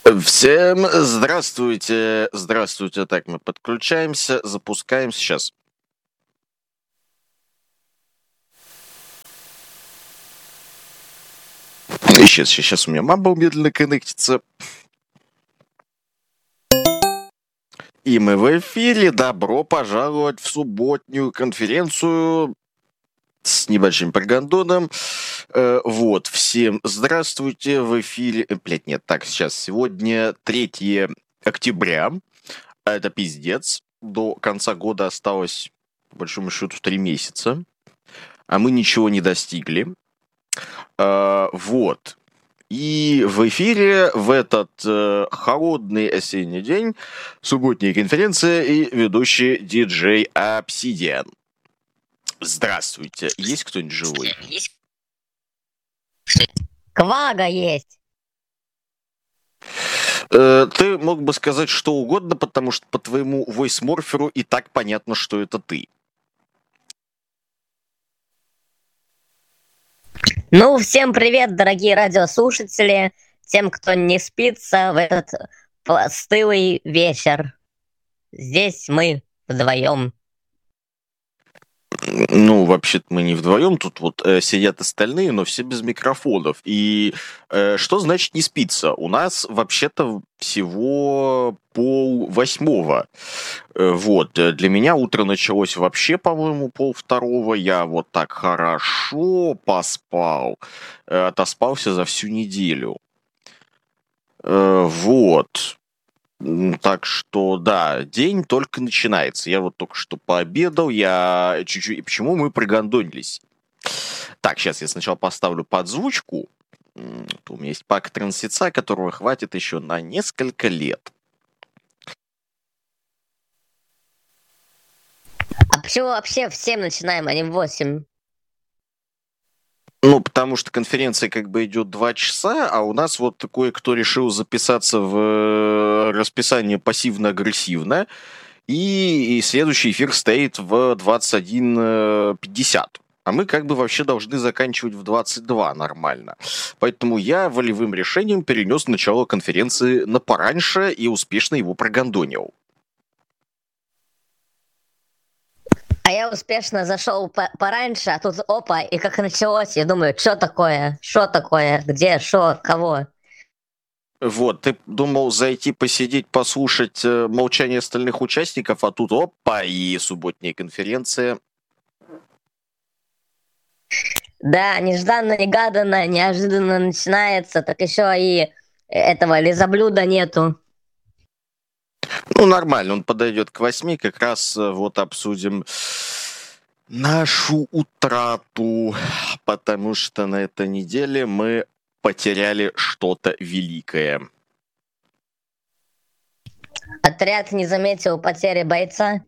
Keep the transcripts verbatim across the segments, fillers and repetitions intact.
Всем здравствуйте, здравствуйте. Так, мы подключаемся, запускаем сейчас. Сейчас, сейчас у меня Mumble медленно коннектится. И мы в эфире. Добро пожаловать в субботнюю конференцию с небольшим прогондоном. Э, вот, всем здравствуйте, в эфире... э, Блядь, нет, так, сейчас, сегодня третьего октября, а это пиздец. До конца года осталось, по большому счету, три месяца, а мы ничего не достигли. Э, вот. И в эфире в этот э, холодный осенний день субботняя конференция и ведущий диджей Obsidian. Здравствуйте. Есть кто-нибудь живой? Квага есть. Э, ты мог бы сказать что угодно, потому что по твоему войсморферу и так понятно, что это ты. Ну, всем привет, дорогие радиослушатели, тем, кто не спится в этот постылый вечер. Здесь мы вдвоем. Ну, вообще-то мы не вдвоем, тут вот э, сидят остальные, но все без микрофонов. И э, что значит не спится? У нас вообще-то всего пол восьмого. Э, вот, для меня утро началось вообще, по-моему, пол второго. Я вот так хорошо поспал, э, отоспался за всю неделю. Э, вот. Так что, да, день только начинается. Я вот только что пообедал, я чуть-чуть... И почему мы прогондонились? Так, сейчас я сначала поставлю подзвучку. У меня есть пак трансица, которого хватит еще на несколько лет. А почему вообще в семь начинаем, а не в восемь? Ну, потому что конференция как бы идет два часа, а у нас вот кое-кто решил записаться в расписание пассивно-агрессивно, и, и следующий эфир стоит в двадцать один пятьдесят. А мы как бы вообще должны заканчивать в двадцать два нормально. Поэтому я волевым решением перенес начало конференции на пораньше и успешно его прогондонил. А я успешно зашел по- пораньше, а тут опа, и как началось, я думаю, что такое, что такое, где, что, кого. Вот, ты думал зайти посидеть, послушать э, молчание остальных участников, а тут опа, и субботняя конференция. Да, нежданно-негаданно, неожиданно начинается, так еще и этого лизоблюда нету. Ну, нормально, он подойдет к восьми, как раз э, вот обсудим нашу утрату, потому что на этой неделе мы потеряли что-то великое. Отряд не заметил потери бойца.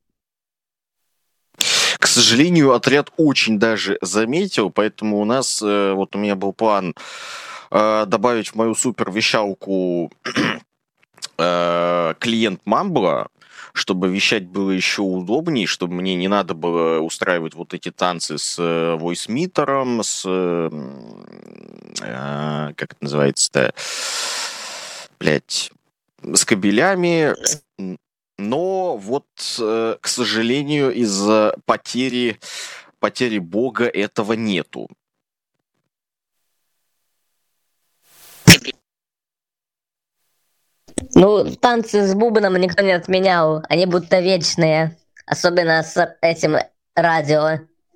К сожалению, отряд очень даже заметил, поэтому у нас, э, вот у меня был план э, добавить в мою супервещалку э, клиент Мамбла, чтобы вещать было еще удобнее, чтобы мне не надо было устраивать вот эти танцы с э, войсмитером, с... Э, э, как это называется-то? Блять. С кабелями. Но вот, э, к сожалению, из-за потери, потери бога этого нету. Ну, танцы с бубном никто не отменял. Они будто вечные. Особенно с этим радио.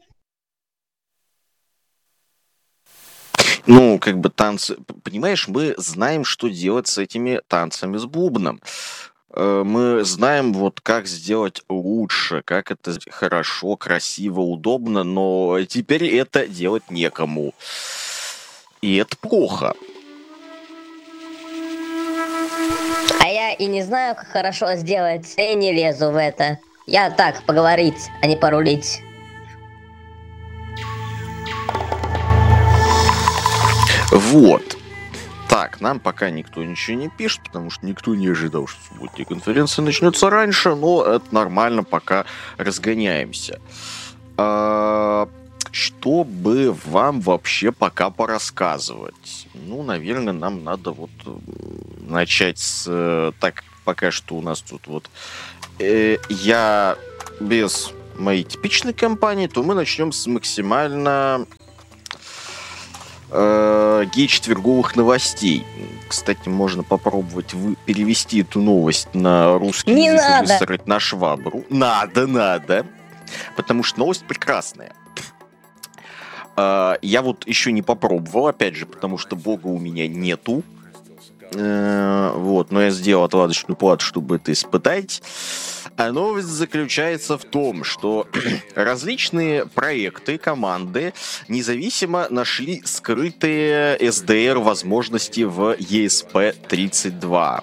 Ну, как бы танцы... Понимаешь, мы знаем, что делать с этими танцами с бубном. Мы знаем, вот как сделать лучше, как это хорошо, красиво, удобно, но теперь это делать некому. И это плохо. А я и не знаю, как хорошо сделать, и не лезу в это. Я так, поговорить, а не порулить. Вот. Так, нам пока никто ничего не пишет, потому что никто не ожидал, что субботняя конференция начнется раньше, но это нормально, пока разгоняемся. А, что бы вам вообще пока порассказывать? Ну, наверное, нам надо вот начать с... Так, пока что у нас тут вот... Э, я без моей типичной компании, то мы начнем с максимально... Э, гей-четверговых новостей. Кстати, можно попробовать вы... перевести эту новость на русский Не язык, надо. зарегистрировать на швабру. Надо, надо. Потому что новость прекрасная. Э, я вот еще не попробовал, опять же, потому что бога у меня нету. Э, вот, но я сделал отладочную плату, чтобы это испытать. А новость заключается в том, что различные проекты, команды независимо нашли скрытые эс ди эр возможности в и эс пи тридцать два.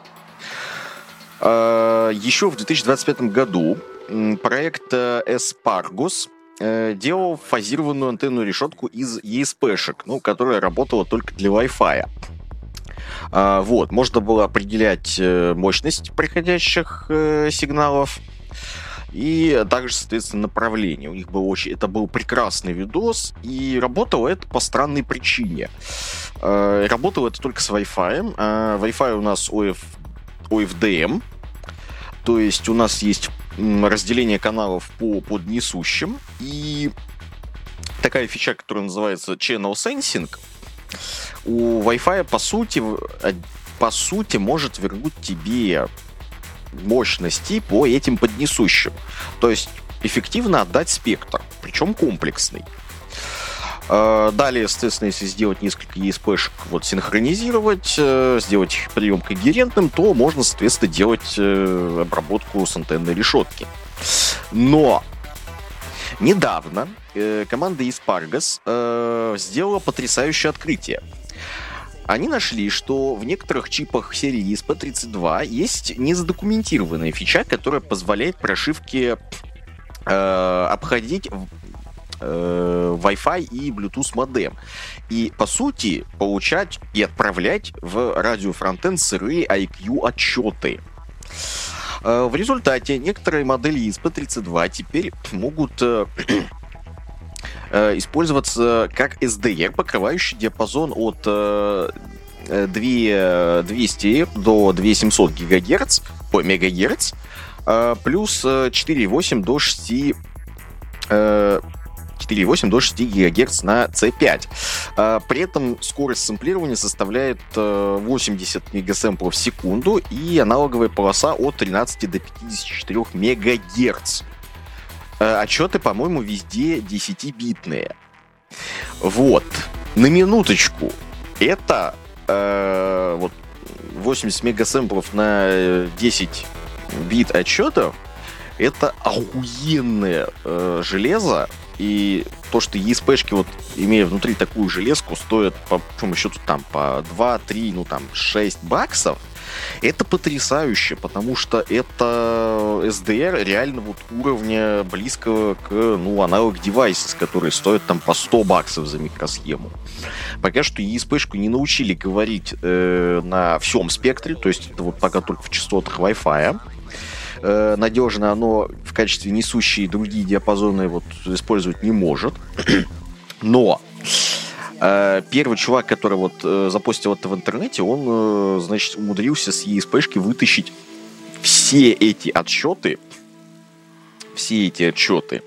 Еще в две тысячи двадцать пятом году проект Espargos делал фазированную антенную решетку из и эс пи-шек, ну, которая работала только для Wi-Fi. Вот, можно было определять мощность приходящих сигналов и также, соответственно, направление. У них было очень... Это был прекрасный видос, и работало это по странной причине. Работало это только с Wi-Fi. Wi-Fi у нас о эф... о эф ди эм, то есть у нас есть разделение каналов по поднесущим, и такая фича, которая называется Channel Sensing, у Wi-Fi, по сути, по сути, может вернуть тебе мощности по этим поднесущим. То есть эффективно отдать спектр, причем комплексный. Далее, естественно, если сделать несколько и эс пи-шек, вот, синхронизировать, сделать их прием когерентным, то можно, соответственно, делать обработку с антенной решетки. Но недавно команда Espargos сделала потрясающее открытие. Они нашли, что в некоторых чипах серии и эс пи тридцать два есть незадокументированная фича, которая позволяет прошивке э, обходить э, Wi-Fi и Bluetooth модем. И, по сути, получать и отправлять в радиофронтенд сырые ай кью отчеты. Э, в результате некоторые модели и эс пи тридцать два теперь могут... Э, использоваться как эс ди эр, покрывающий диапазон от э, двести до две тысячи семьсот гигагерц, ой, мегагерц, э, плюс четыре и восемь до шести э, четыре и восемь до шести гигагерц на си пять. Э, при этом скорость сэмплирования составляет э, восемьдесят мегасэмплов в секунду и аналоговая полоса от тринадцати до пятидесяти четырёх мегагерц. Отчеты, по-моему, везде десятибитные. Вот. На минуточку. Это э, вот восемьдесят мегасэмплов на десять бит отчетов. Это охуенное э, железо. И то, что и эс пи-шки, вот, имея внутри такую железку, стоят, по большому счету, там, по два, три, ну, там, шесть баксов. Это потрясающе, потому что это эс ди эр реально вот уровня близкого к, ну, аналог девайсов, которые стоят там по сто баксов за микросхему. Пока что и эс пи-шку не научили говорить э, на всем спектре, то есть это вот пока только в частотах Wi-Fi. Э, надежно оно в качестве несущей другие диапазоны вот использовать не может. Но первый чувак, который вот э, запостил это в интернете, он, э, значит, умудрился с и эс пи-шки вытащить все эти отчеты, все эти отчеты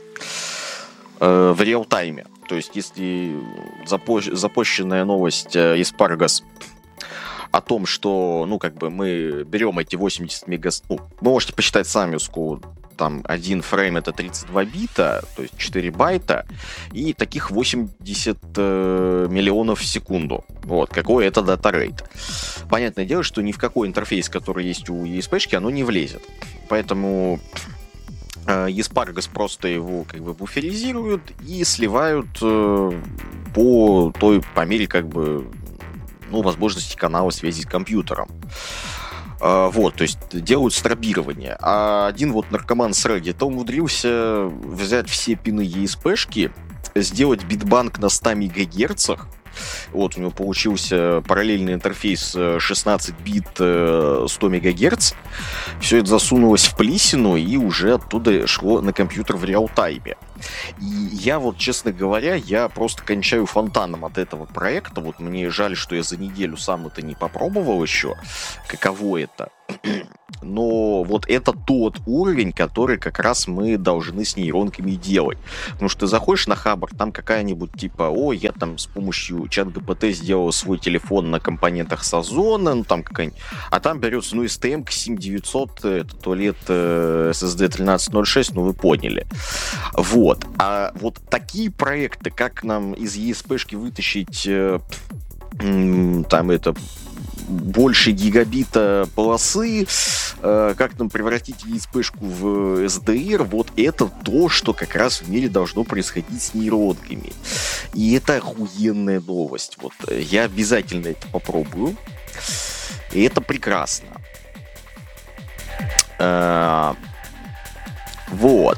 э, в реал-тайме. То есть, если запо- запущенная новость э, Espargos о том, что, ну, как бы мы берем эти восемьдесят мегас... Ну, вы можете посчитать сами, сколько там один фрейм это тридцать два бита, то есть четыре байта, и таких восемьдесят э, миллионов в секунду. Вот, какой это дата-рейт. Понятное дело, что ни в какой интерфейс, который есть у и эс пи-шки, оно не влезет. Поэтому э, Espargos просто его как бы буферизируют и сливают э, по той, по мере как бы, ну, возможности канала связи с компьютером. Вот, то есть делают стробирование. А один вот наркоман с Reddit умудрился взять все пины и эс пи-шки, сделать битбанк на ста мегагерцах Вот, у него получился параллельный интерфейс шестнадцать бит сто мегагерц. Все это засунулось в плисину и уже оттуда шло на компьютер в реал-тайме. И я вот, честно говоря, я просто кончаю фонтаном от этого проекта. Вот мне жаль, что я за неделю сам это не попробовал еще, каково это. Но вот это тот уровень, который как раз мы должны с нейронками делать. Потому что ты заходишь на Хабр, там какая-нибудь типа, о, я там с помощью чат-ГПТ сделал свой телефон на компонентах Сазона, ну там какая-нибудь, а там берется, ну, эс ти эм семь девятьсот, это туалет эс эс ди тринадцать ноль шесть, ну, вы поняли. Вот. А вот такие проекты, как нам из и эс пи-шки вытащить э, там это... больше гигабита полосы, э, как нам превратить и эс пи-шку в эс ди эр, вот это то, что как раз в мире должно происходить с нейронками. И это охуенная новость. Вот, я обязательно это попробую. И это прекрасно. Э, вот.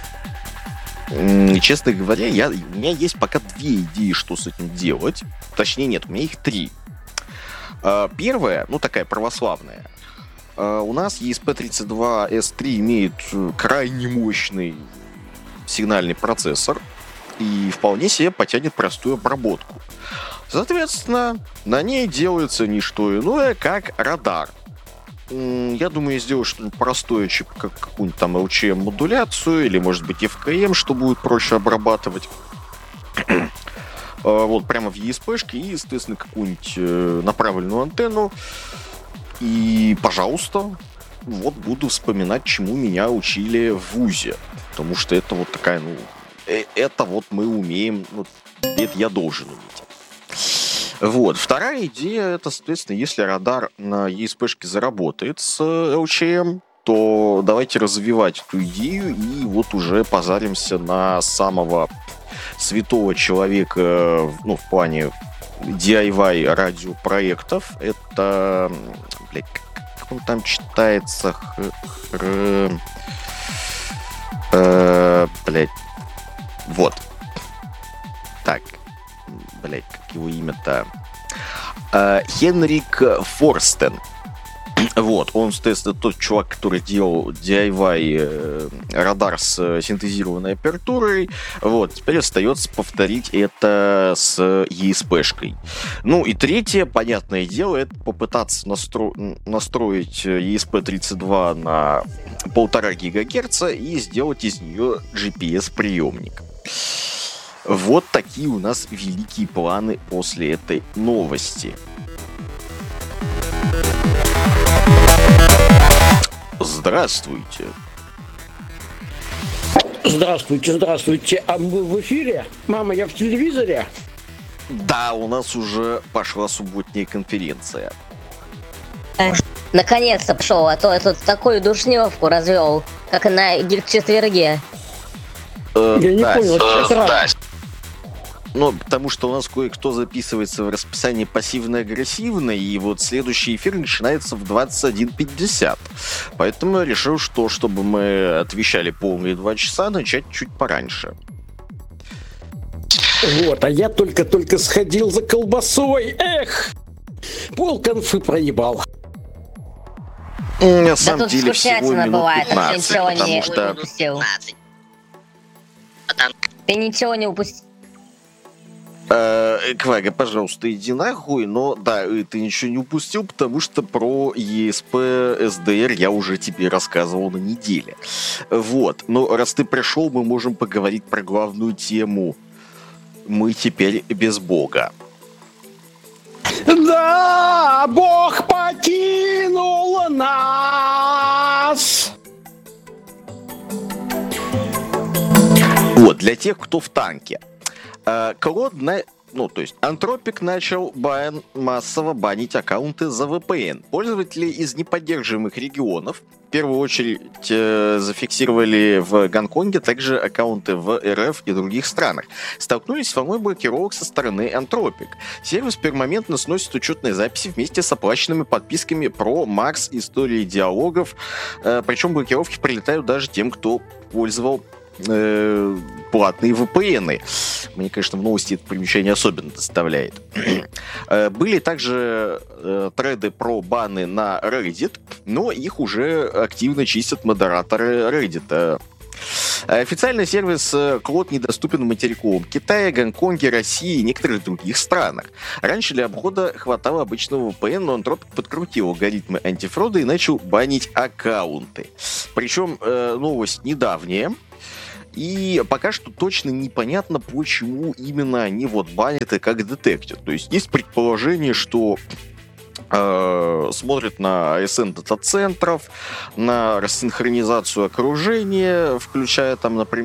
Честно говоря, я, у меня есть пока две идеи, что с этим делать. Точнее, нет, у меня их три. Первая, ну такая православная. У нас и эс пи тридцать два эс три имеет крайне мощный сигнальный процессор и вполне себе потянет простую обработку. Соответственно, на ней делается не что иное, как радар. Я думаю, я сделаю что-нибудь простое, как какую-нибудь там эл чи эм-модуляцию или, может быть, эф кей эм, что будет проще обрабатывать. Вот, прямо в и эс пи-шке и, естественно, какую-нибудь направленную антенну. И, пожалуйста, вот буду вспоминать, чему меня учили в вузе. Потому что это вот такая, ну, это вот мы умеем, вот, это я должен уметь. Вот. Вторая идея, это, соответственно, если радар на и эс пи-шке заработает с эл чи эм, то давайте развивать эту идею и вот уже позаримся на самого святого человека, ну, в плане ди ай вай радиопроектов. Это, блядь, как он там читается? Хр... Э, блядь. Вот. Так. Блядь, как его имя-то? Э, Хенрик Форстен. Вот, он, соответственно, тот чувак, который делал ди ай вай э, радар с синтезированной апертурой. Вот, теперь остается повторить это с и эс пи-шкой. Ну и третье, понятное дело, это попытаться настро... настроить и эс пи тридцать два на полтора гигагерца и сделать из нее джи пи эс-приемник. Вот такие у нас великие планы после этой новости. Здравствуйте. Здравствуйте, здравствуйте. А мы в эфире? Мама, я в телевизоре? Да, у нас уже пошла субботняя конференция. Наконец-то пошел, а то я тут такую душневку развел, как на гик-четверге. Э, я не да, понял, э, что да. Ну, потому что у нас кое-кто записывается в расписании пассивно-агрессивно, и вот следующий эфир начинается в двадцать один пятьдесят. Поэтому я решил, что, чтобы мы отвечали полные два часа, начать чуть пораньше. Вот, а я только-только сходил за колбасой. Эх! Пол конфы проебал. На Да самом тут деле всего скучательно минут бывает, а ты пятнадцать, ничего не потому что... упустил. Ты ничего не упустил. Э, Квага, пожалуйста, иди нахуй, но да, ты ничего не упустил, потому что про и эс пи эс ди эр я уже тебе рассказывал на неделе. Вот, но раз ты пришел, мы можем поговорить про главную тему. Мы теперь без Бога. Да, Бог покинул нас! Вот, для тех, кто в танке. Клод, на... ну, то есть, Антропик начал бан... массово банить аккаунты за ви пи эн. Пользователи из неподдерживаемых регионов в первую очередь э, зафиксировали в Гонконге, также аккаунты в эр эф и других странах. Столкнулись с волной блокировок со стороны Антропик. Сервис пермоментно сносит учетные записи вместе с оплаченными подписками про Макс, истории диалогов. Э, причем блокировки прилетают даже тем, кто пользовал э, платные ви пи эн. Мне, конечно, в новости это примечание особенно доставляет. Были также э, треды про баны на Reddit, но их уже активно чистят модераторы Reddit. Официальный сервис Клод недоступен в материковом Китае, Гонконге, России и некоторых других странах. Раньше для обхода хватало обычного ви пи эн, но Anthropic подкрутил алгоритмы антифрода и начал банить аккаунты. Причем э, новость недавняя. И пока что точно непонятно, почему именно они вот банят и как детектят. То есть есть предположение, что э, смотрят на эй эс эн дата-центров, на рассинхронизацию окружения, включая там, например,